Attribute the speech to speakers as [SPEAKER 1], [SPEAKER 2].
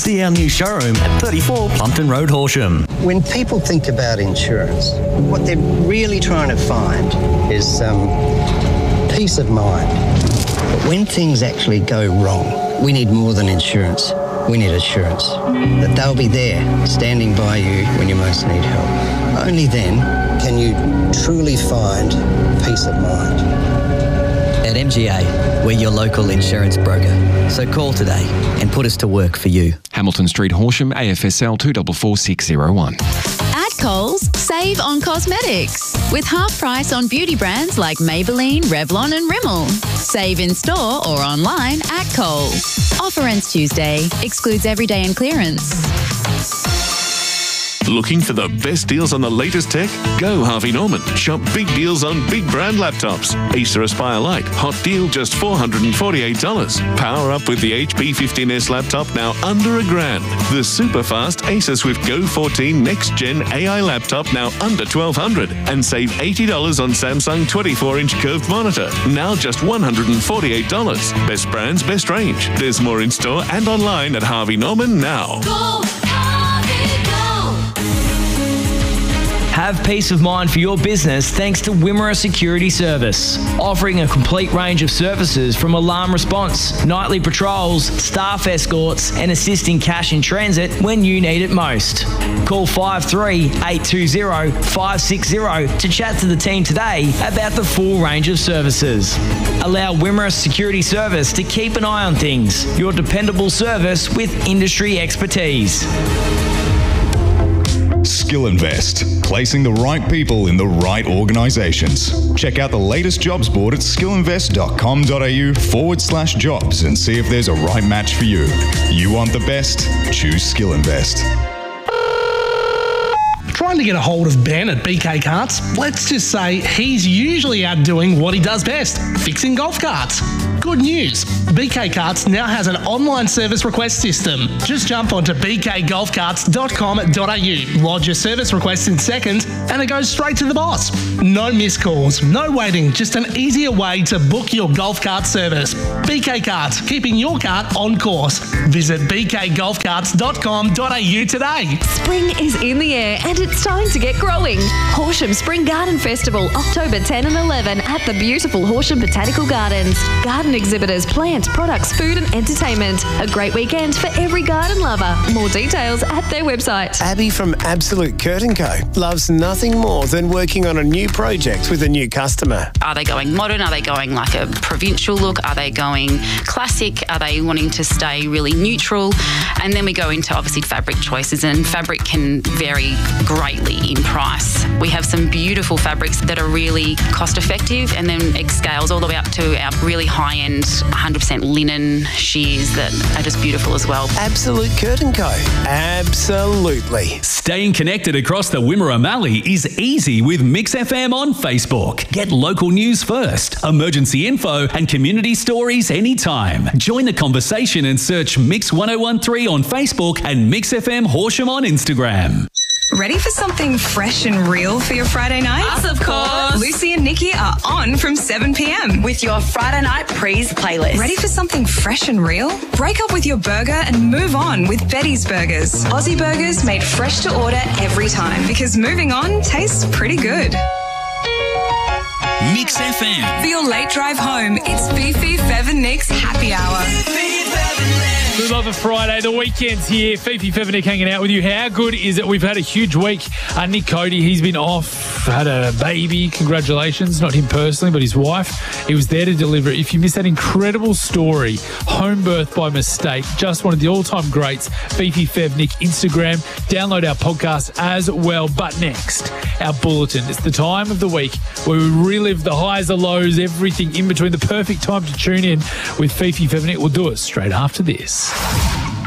[SPEAKER 1] see our new showroom at 34 Plumpton Road, Horsham.
[SPEAKER 2] When people think about insurance, what they're really trying to find is peace of mind. But when things actually go wrong, we need more than insurance. We need assurance that they'll be there, standing by you when you most need help. Only then can you truly find peace of mind.
[SPEAKER 1] At MGA, we're your local insurance broker. So call today and put us to work for you.
[SPEAKER 3] Hamilton Street, Horsham, AFSL 244601.
[SPEAKER 4] At Coles, save on cosmetics with half price on beauty brands like Maybelline, Revlon and Rimmel. Save in store or online at Coles. Offer ends Tuesday. Excludes everyday and clearance.
[SPEAKER 5] Looking for the best deals on the latest tech? Go Harvey Norman. Shop big deals on big brand laptops. Acer Aspire Lite, hot deal just $448. Power up with the HP 15S laptop now under $1,000. The super fast Acer Swift Go 14 next gen AI laptop now under $1,200. And save $80 on Samsung 24-inch curved monitor, now just $148. Best brands, best range. There's more in store and online at Harvey Norman now.
[SPEAKER 6] Go.
[SPEAKER 7] Have peace of mind for your business thanks to Wimmera Security Service, offering a complete range of services from alarm response, nightly patrols, staff escorts and assisting cash in transit when you need it most. Call 53-820-560 to chat to the team today about the full range of services. Allow Wimmera Security Service to keep an eye on things, your dependable service with industry expertise.
[SPEAKER 8] Skill Invest, placing the right people in the right organisations. Check out the latest jobs board at skillinvest.com.au/jobs and see if there's a right match for you. You want the best? Choose Skill Invest.
[SPEAKER 9] Trying to get a hold of Ben at BK Karts? Let's just say he's usually out doing what he does best, fixing golf carts. Good news, BK Karts now has an online service request system. Just jump onto bkgolfcarts.com.au, lodge your service request in seconds, and it goes straight to the boss. No missed calls, no waiting, just an easier way to book your golf cart service. BK Karts, keeping your cart on course. Visit bkgolfcarts.com.au today.
[SPEAKER 10] Spring is in the air and it's time to get growing. Horsham Spring Garden Festival, October 10 and 11 at the beautiful Horsham Botanical Gardens. Garden exhibitors, plants, products, food and entertainment. A great weekend for every garden lover. More details at their website.
[SPEAKER 11] Abby from Absolute Curtain Co. loves nothing more than working on a new project with a new customer.
[SPEAKER 12] Are they going modern? Are they going like a provincial look? Are they going classic? Are they wanting to stay really neutral? And then we go into obviously fabric choices, and fabric can vary greatly in price. We have some beautiful fabrics that are really cost effective, and then it scales all the way up to our really high-end 100% linen shears that are just beautiful as well.
[SPEAKER 11] Absolute Curtain Co. Absolutely.
[SPEAKER 13] Staying connected across the Wimmera Mallee is easy with Mix FM on Facebook. Get local news first, emergency info and community stories anytime. Join the conversation and search Mix 1013 on Facebook and Mix FM Horsham on Instagram.
[SPEAKER 14] Ready for something fresh and real for your Friday night?
[SPEAKER 15] Us, of course.
[SPEAKER 14] Lucy and Nikki are on from 7 p.m.
[SPEAKER 15] with your Friday night prees playlist.
[SPEAKER 14] Ready for something fresh and real? Break up with your burger and move on with Betty's Burgers. Aussie burgers made fresh to order every time, because moving on tastes pretty good.
[SPEAKER 13] Mix FM.
[SPEAKER 14] For your late drive home, it's Fifi, Fev and Nick's Happy Hour.
[SPEAKER 16] We love a Friday. The weekend's here. Fifi Fevernick hanging out with you. How good is it? We've had a huge week. Nick Cody, he's been off, had a baby. Congratulations. Not him personally, but his wife. He was there to deliver it. If you missed that incredible story, home birth by mistake, just one of the all-time greats, Fifi Fevernick, Instagram. Download our podcast as well. But next, our bulletin. It's the time of the week where we relive the highs, the lows, everything in between. The perfect time to tune in with Fifi Fevernick. We'll do it straight after this.